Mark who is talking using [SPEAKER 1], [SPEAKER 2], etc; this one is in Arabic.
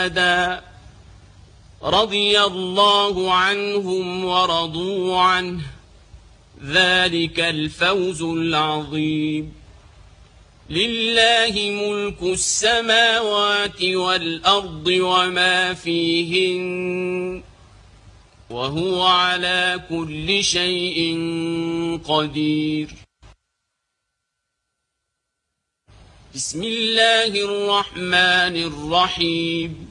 [SPEAKER 1] رضي الله عنهم ورضوا عنه ذلك الفوز العظيم لله ملك السماوات والأرض وما فيهن وهو على كل شيء قدير بسم الله الرحمن الرحيم